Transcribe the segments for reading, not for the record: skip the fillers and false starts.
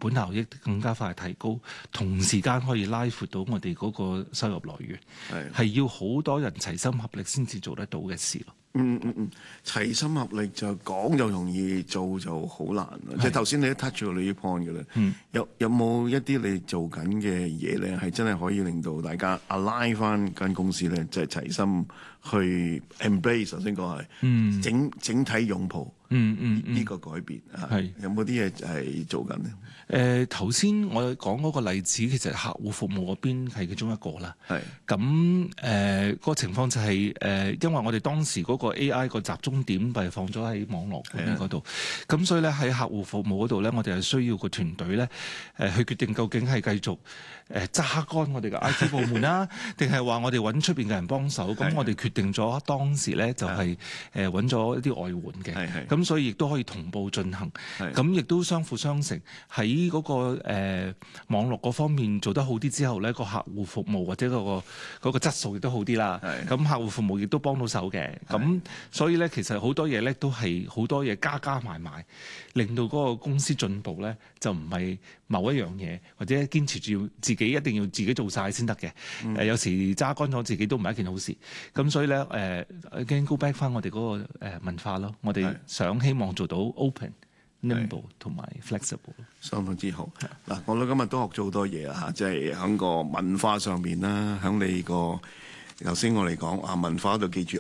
本效益更加快提高，同時間可以拉闊到我哋嗰個收入來源，係要好多人齊心合力先至做得到嘅事咯。 齊心合力就講就容易，做就好難。即係頭先你都 touch 咗你啲 point 嘅啦。有冇一啲你做緊嘅嘢咧，係真係可以令到大家 align 翻間公司咧，即係齊心去 embrace 頭先講係整體擁抱呢個改變係有冇啲嘢係做緊咧？ 頭先我講嗰個例子，其實客戶服務嗰邊係其中一個啦。咁個情況就係因為我哋當時嗰個 AI 個集中點係放咗喺網絡嗰度，咁所以咧喺客戶服務嗰度咧，我哋係需要個團隊咧去決定究竟係繼續揸乾我哋嘅 IT 部門啦，定係話我哋揾出邊嘅人幫手。咁我哋決定咗當時咧就係揾咗一啲外援嘅，咁所以亦都可以同步進行，咁亦都相輔相成。喺嗰個網絡嗰方面做得好啲之後咧，個客戶服務或者嗰個質素亦都好啲啦。咁客戶服務亦都幫到手嘅。咁所以咧，其實好多嘢咧都係好多嘢加埋，令到嗰個公司進步咧，就唔係某一樣嘢或者堅持住自己一定要自己做晒先得嘅。有時揸乾咗自己都唔係一件好事。咁所以咧again go back 翻我哋嗰個文化咯。我哋希望做到 open、nimble 同埋 flexible。 相當之好。嗱，我哋今日都學咗好多嘢啦嚇，即係喺個文化上面啦，喺你個頭先我哋講文化度記住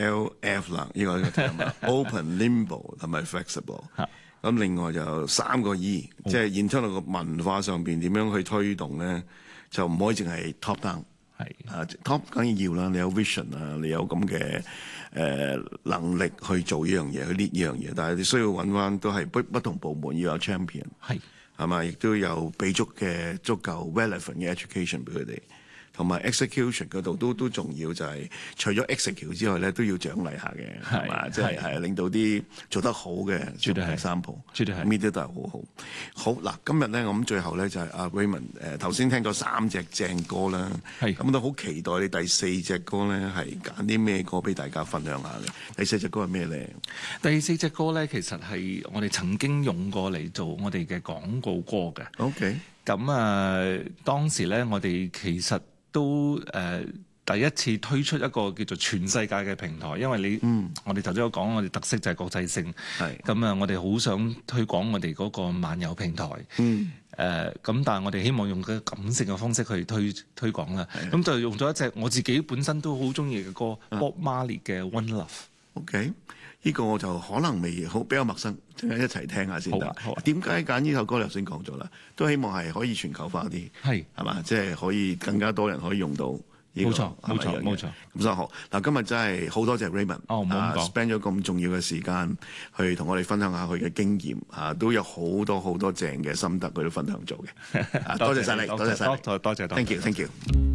OLF 啦，呢個題目 open、nimble 同埋 flexible。咁另外就3個 E，即係 internal 個文化上邊點樣去推動咧，就唔可以淨係 top down。top 梗係要啦，你有 vision 啊，你有咁嘅能力去做呢樣嘢，去 lead 呢樣嘢，但係你需要揾翻都係不同部門要有 champion， 係嘛，亦都有俾足夠 relevant 嘅 education 俾佢哋。同埋 execution 嗰度都重要，就係除咗 execute 之外咧，都要獎勵下嘅，係嘛？即係令到啲做得好嘅，絕對係sample，絕對係，呢啲都係好好。好嗱，今日咧，我諗最後咧就係阿 Raymond 頭先聽咗3隻正歌啦，咁都好期待你第4隻歌咧係揀啲咩歌俾大家分享下嘅。第4隻歌係咩咧？ 第4隻歌咧，其實係我哋曾經用過嚟做我哋嘅廣告歌嘅。OK， 咁當時咧，我哋其實都第一次推出一個叫做全世界嘅平台，因為我哋頭先有講，我哋特色就係國際性，咁我哋好想推廣我哋嗰個漫遊平台，咁但係我哋希望用個感性嘅方式去推廣啦，咁就用咗一隻我自己本身都好中意嘅歌，Bob Marley 嘅 One Love。OK， 呢個我就可能比較陌生，一齊聽下先得。點解揀呢首歌？你頭先講咗啦，都希望係可以全球化啲，係嘛？即係可以更加多人可以用到。冇錯。咁所以好嗱，今日真係好多謝 Raymond，spend 咗咁重要嘅時間去同我哋分享下佢嘅經驗，都有好多正嘅心得佢都分享咗嘅。多謝晒你，多謝晒，多謝，thank you。